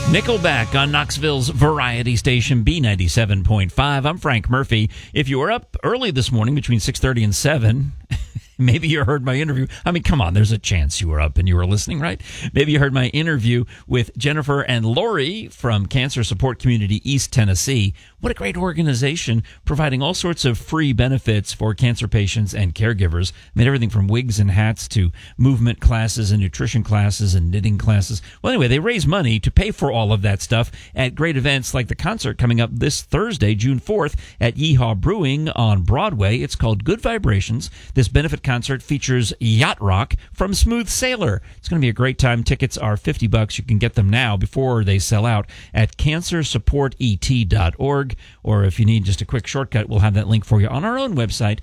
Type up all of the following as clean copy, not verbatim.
Nickelback on Knoxville's variety station B97.5. I'm Frank Murphy. If you were up early this morning between 6:30 and 7, maybe you heard my interview. I mean, come on, there's a chance you were up and you were listening, right? Maybe you heard my interview with Jennifer and Lori from Cancer Support Community East Tennessee. What a great organization, providing all sorts of free benefits for cancer patients and caregivers. I mean, everything from wigs and hats to movement classes and nutrition classes and knitting classes. Well, anyway, they raise money to pay for all of that stuff at great events like the concert coming up this Thursday, June 4th at Yeehaw Brewing on Broadway. It's called Good Vibrations. This benefit concert features Yacht Rock from Smooth Sailor. It's going to be a great time. Tickets are $50. You can get them now before they sell out at cancersupportet.org. Or if you need just a quick shortcut, we'll have that link for you on our own website,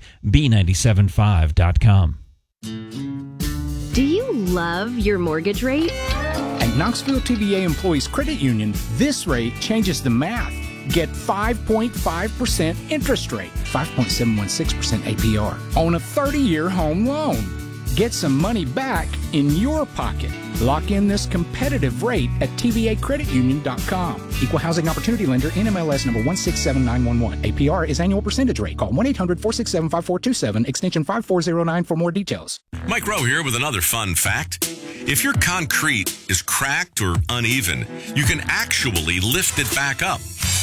b975.com. Do you love your mortgage rate? At Knoxville TVA Employees Credit Union, this rate changes the math. Get 5.5% interest rate, 5.716% APR on a 30-year home loan. Get some money back in your pocket. Lock in this competitive rate at tvacreditunion.com. Equal Housing Opportunity Lender, NMLS number 167911. APR is annual percentage rate. Call 1-800-467-5427, extension 5409 for more details. Mike Rowe here with another fun fact. If your concrete is cracked or uneven, you can actually lift it back up.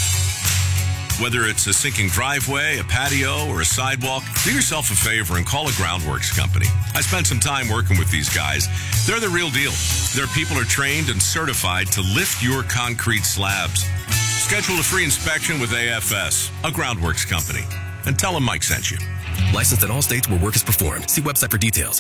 Whether it's a sinking driveway, a patio, or a sidewalk, do yourself a favor and call a Groundworks company. I spent some time working with these guys. They're the real deal. Their people are trained and certified to lift your concrete slabs. Schedule a free inspection with AFS, a Groundworks company, and tell them Mike sent you. Licensed in all states where work is performed. See website for details.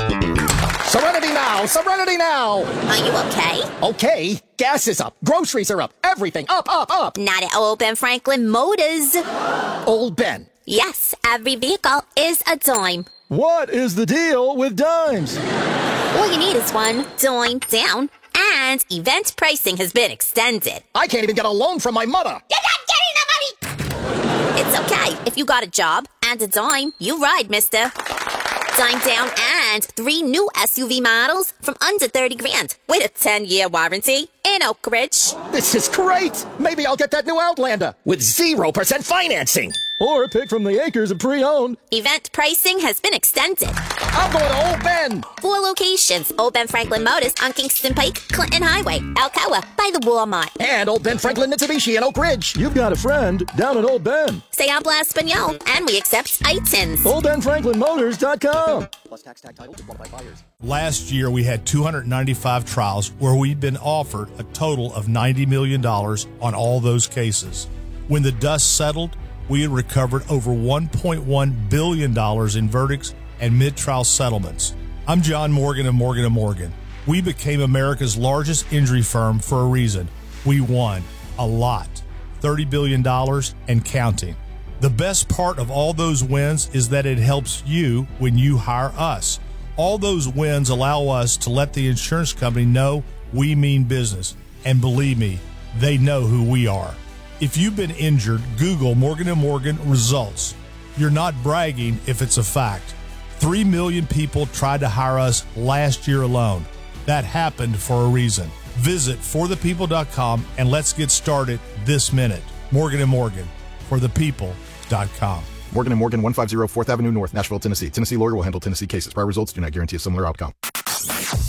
Serenity now! Serenity now! Are you okay? Okay. Gas is up. Groceries are up. Everything up, up, up. Not at Old Ben Franklin Motors. Old Ben. Yes, every vehicle is a dime. What is the deal with dimes? All you need is one dime down, and event pricing has been extended. I can't even get a loan from my mother. You're not getting the money! It's okay. If you got a job and a dime, you ride, mister. Dime down and 3 new SUV models from under 30 grand with a 10-year warranty in Oak Ridge. This is great. Maybe I'll get that new Outlander with 0% financing. Or pick from the acres of pre-owned. Event pricing has been extended. I'm going to Old Ben. 4 locations. Old Ben Franklin Motors on Kingston Pike, Clinton Highway, Alcoa, by the Walmart. And Old Ben Franklin Mitsubishi in Oak Ridge. You've got a friend down at Old Ben. Say habla Espanol, and we accept items. OldBenFranklinMotors.com. Plus tax tag title to qualified buyers. Last year, we had 295 trials where we'd been offered a total of $90 million on all those cases. When the dust settled, we had recovered over $1.1 billion in verdicts and mid-trial settlements. I'm John Morgan of Morgan & Morgan. We became America's largest injury firm for a reason. We won a lot, $30 billion and counting. The best part of all those wins is that it helps you when you hire us. All those wins allow us to let the insurance company know we mean business. And believe me, they know who we are. If you've been injured, Google Morgan & Morgan results. You're not bragging if it's a fact. 3 million people tried to hire us last year alone. That happened for a reason. Visit forthepeople.com and let's get started this minute. Morgan & Morgan, forthepeople.com. Morgan & Morgan, 150 4th Avenue North, Nashville, Tennessee. Tennessee lawyer will handle Tennessee cases. Prior results do not guarantee a similar outcome.